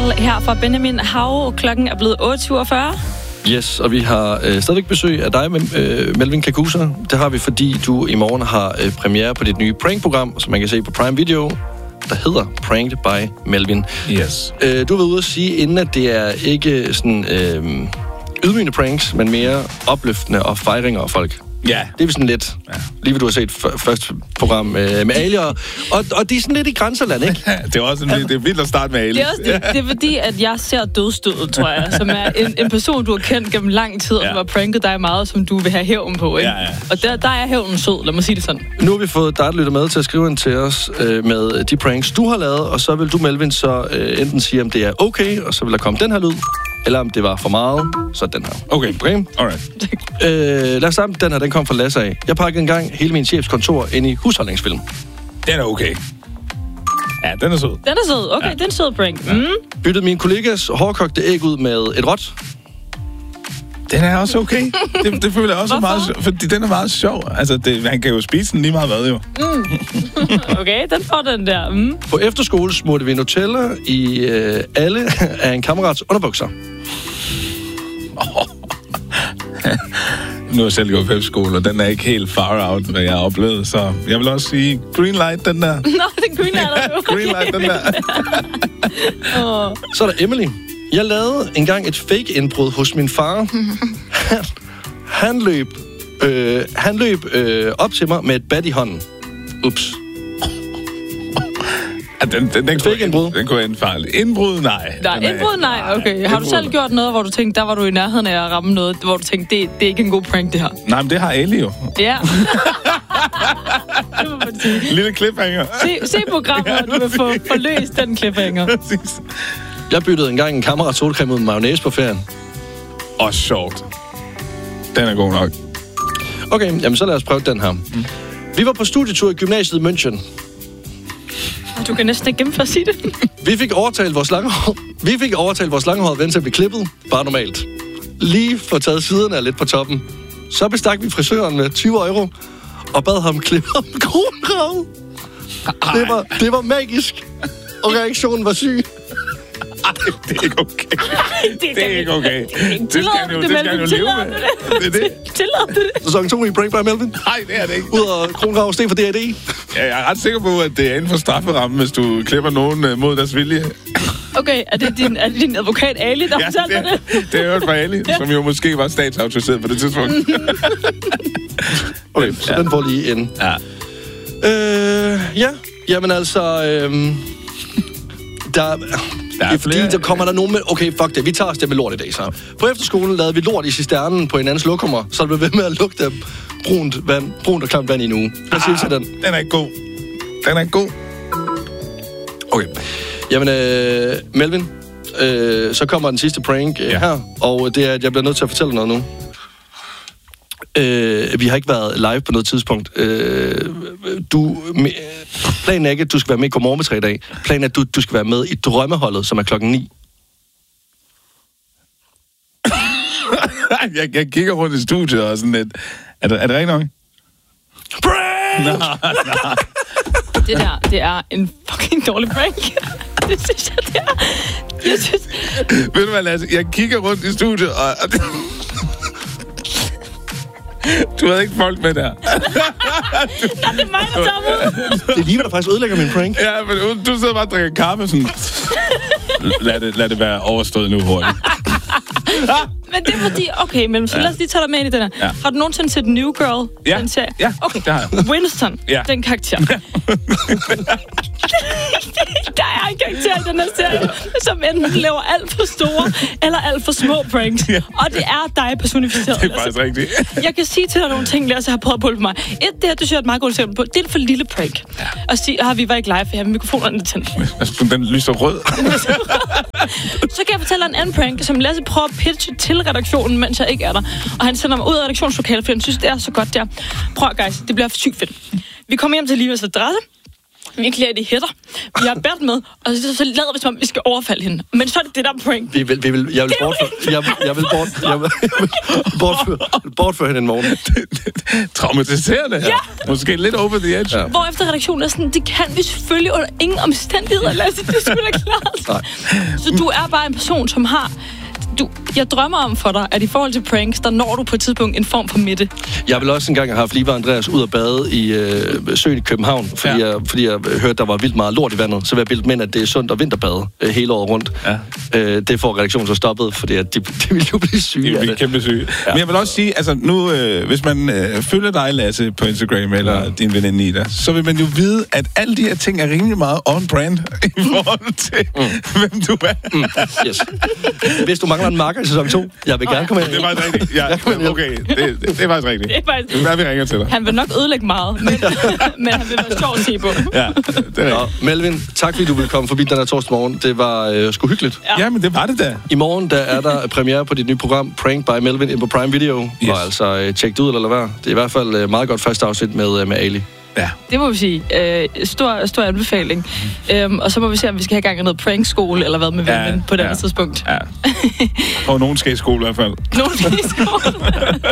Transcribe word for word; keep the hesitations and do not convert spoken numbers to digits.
Channel her fra Benjamin Hav. Klokken er blevet otte syvogfyrre. Yes, og vi har øh, stadigvæk besøg af dig, øh, Melvin Kakusa. Det har vi, fordi du i morgen har øh, premiere på dit nye prank-program, som man kan se på Prime Video, der hedder Pranked by Melvin. Yes. Øh, du har været ude at sige, inden at det er ikke sådan øh, ydmygende pranks, men mere opløftende og fejringer af folk. Ja. Det er sådan lidt, ja. Lige hvad du har set f- første program øh, med Ali, og, og, og de er sådan lidt i grænseland, ikke? Det er også en, det er vildt at starte med Ali. Det er, også, det, det er fordi, at jeg ser Dødstødet, tror jeg, som er en, en person, du har kendt gennem lang tid, og ja. som har pranket dig meget, som du vil have hævn på, ikke? Ja, ja. Og der, der er hævnen sød, lad mig sige det sådan. Nu har vi fået dig, der lytter med, til at skrive ind til os øh, med de pranks, du har lavet, og så vil du, Melvin, så øh, enten sige, om det er okay, og så vil der komme den her lyd, eller om det var for meget, så den her. Okay, okay? Alright. Øh, lad os sammen, den her, den kom fra Lasse af. Jeg pakkede engang hele min chefs kontor ind i husholdningsfilm. Den er okay. Ja, den er sød. Den er sød, okay, ja. Den er sød prank. Ja. Mm. Byttede min kollegas hårdkogte æg ud med et råt. Den er også okay. Det, det føler jeg også Hvorfor? meget, fordi den er meget sjov. Altså, det, han kan jo spise den lige meget hvad, jo. Mm. Okay, den får den der. Mm. På efterskole smurte vi Nutella i øh, alle af en kammerats underbukser. Oh. Nu har jeg selv gået på efterskole, og den er ikke helt far out, hvad jeg har oplevet, så jeg vil også sige, green light, den der. Nå, den green light er du. Green light, den der. oh. Så er der Emily. Jeg lavede engang et fake-indbrud hos min far. Han, han løb, øh, han løb øh, op til mig med et bat i hånden. Ups. Ja, den, den, den, fake indbrud. Den kunne ende farligt. Indbrud, nej. Nej, indbrud, nej. Okay. Har du selv gjort noget, hvor du tænkte, der var du i nærheden af at ramme noget, hvor du tænkte, det, det er ikke en god prank, det her? Nej, men det har Ali jo. Ja. Lille cliffhanger. Se, se programmet, og du vil få forløst den cliffhanger. Præcis. Jeg byttede engang en kammerat solcreme ud med mayonnaise på ferien. Og sjovt. Den er god nok. Okay, jamen så lad os prøve den her. Mm. Vi var på studietur i gymnasiet i München. Du kan næsten ikke gennemføre at sige det. Vi fik overtalt vores langhår. Vi fik overtalt vores langhårede ven til at blive klippet. Bare normalt. Lige få taget siderne af lidt på toppen. Så bestak vi frisøren med tyve euro og bad ham klippe om kronravet. Det var, det var magisk. Og reaktionen var syg. Ej, det er ikke okay. Det, det er ikke okay. Det skal han jo, det skal han jo leve med. Det er det. Tillader det. Sæson to i Prank by Melvin. Nej, det er det ikke. Ud af kronrav steg for D R D. Ja, jeg er ret sikker på, at det er inden for strafferammen, hvis du klipper nogen mod deres vilje. Okay, er det din, er det din advokat Ali, der ja, fortalte dig det? det? Det er hørt fra Ali, ja. Som jo måske var statsautoriseret på det tidspunkt. Okay, så ja. Den får lige en. Ja. Øh, ja, jamen altså... Øh, der... Der er det er fordi, flere... der kommer der nogen med... Okay, fuck det, vi tager os det med lort i dag, så. På efterskolen lavede vi lort i cisternen på en andens lokummer, så det blev ved med at lugte af brunt, vand, brunt og klamt vand i en uge. Hvad siger til den? Den er ikke god. Den er ikke god. Okay. Jamen, øh, Melvin, øh, så kommer den sidste prank øh, ja. her, og det er, at jeg bliver nødt til at fortælle noget nu. Øh, vi har ikke været live på noget tidspunkt. Øh, du, planen er ikke, at du skal være med i Godmorgen med tre i dag. Planen er, at du, du skal være med i Drømmeholdet, som er klokken ni. jeg, jeg kigger rundt i studiet og sådan lidt... Er det, er det rigtigt nok? Prank! Nej, nej. Det der, det er en fucking dårlig prank. Det synes jeg, det er. Jeg synes... Ved du hvad, Lasse? Jeg kigger rundt i studiet, og... og det... Du havde ikke folk med der. Nej, det er mig, der tager ud. Det er lige, der faktisk ødelægger min prank. Ja, men du sidder bare og drikker kaffe sådan... Lad det, lad det være overstået nu hurtigt. Men det er fordi... Okay, men så ja. Lad os lige tage dig med ind i den her. Ja. Har du nogensinde set New Girl? Ja, den serie? ja, okay. det har jeg. Winston, ja. Den karakter. Ja. Der er en karakter i den her serie, som enten laver alt for store eller alt for små pranks. Ja. Og det er dig personificeret. Det er faktisk rigtigt. Jeg kan sige til dig nogle ting, Lasse har prøvet at pulpe mig. Et, det her, du synes jeg er et meget godt eksempel på. Det er for lille prank. Ja. Og sige, ah, vi var ikke live, for jeg har mikrofonerne tændt. Den lyser rød. Så kan jeg fortælle dig en anden prank, som Lasse prøver at pitche til redaktionen, mens jeg ikke er der. Og han sender mig ud af redaktionslokalet, for han synes, det er så godt der. Prøv, guys, det bliver sygt fedt. Vi kommer hjem til Livas adresse. vi klæder de hætter. Vi har bært med, og så, så lader vi som om, vi skal overfalde hende. Men så er det det, der er prank. Vi vil, vi vil, jeg vil bortføre, jeg, vil- jeg vil bort, jeg vil, jeg vil bortføre, bortføre hende en morgen. Traumatiserende. Ja. Måske lidt over the edge. Ja. Hvor efter redaktionen er sådan, det kan vi selvfølgelig under ingen omstændigheder, Lasse. Det skulle da klart. Nej. Så du er bare en person, som har... Du, jeg drømmer om for dig, at i forhold til pranks, der når du på et tidspunkt en form for midte. Jeg vil også engang have haft Liva og Andreas ud at bade i øh, søen i København, fordi, Ja. jeg, fordi jeg hørte, der var vildt meget lort i vandet. Så vil jeg bilde mænd, at det er sundt at vinterbade øh, hele året rundt. Ja. Øh, det får redaktionen så stoppet, fordi at de, de ville jo blive syge Det af er det. kæmpe syge. Ja. Men jeg vil også sige, altså nu, øh, hvis man øh, følger dig, Lasse, på Instagram, eller ja. din veninde Ida, så vil man jo vide, at alle de her ting er rimelig meget on-brand i forhold til, mm. hvem du er. Mm. Yes. Hvis du mangler en marker i sæson to, jeg vil gerne komme ind. Det er faktisk rigtigt. Ja, okay, det, det, det er faktisk rigtigt. Det er faktisk... Hvad vi ringer til dig? Han vil nok ødelægge meget, men, men han vil være sjov at se på. Ja, det er Nå, rigtigt. Melvin, tak fordi du ville komme forbi den her torsdag morgen. Det var øh, sgu hyggeligt. Ja. Ja, men det var det da. I morgen der er der premiere på dit nye program, Prank by Melvin, inde på Prime Video. Yes. Og altså, øh, tjek det ud eller hvad. Det er i hvert fald øh, meget godt første afsnit med, øh, med Ali. Ja. Det må vi sige. Øh, stor, stor anbefaling. Øhm, og så må vi se, om vi skal have gang i noget prankskole, eller hvad med Ja, Velmen på det ja. andet tidspunkt. Ja. Og nogen skal i skole i hvert fald. Nogle skal i skole.